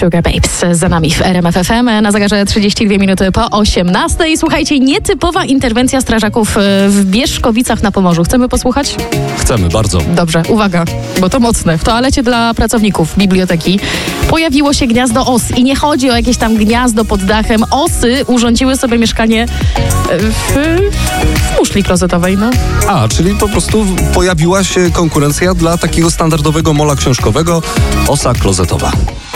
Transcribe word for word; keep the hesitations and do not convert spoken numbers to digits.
Sugar Babes za nami w R M F F M. Na zegarze trzydzieści dwie minuty po osiemnastej. Słuchajcie, nietypowa interwencja strażaków w Bieszkowicach na Pomorzu. Chcemy posłuchać? Chcemy, bardzo. Dobrze, uwaga, bo to mocne. W toalecie dla pracowników biblioteki pojawiło się gniazdo os. I nie chodzi o jakieś tam gniazdo pod dachem. Osy urządziły sobie mieszkanie w, w muszli klozetowej, no. A, czyli po prostu pojawiła się konkurencja dla takiego standardowego mola książkowego, osa klozetowa.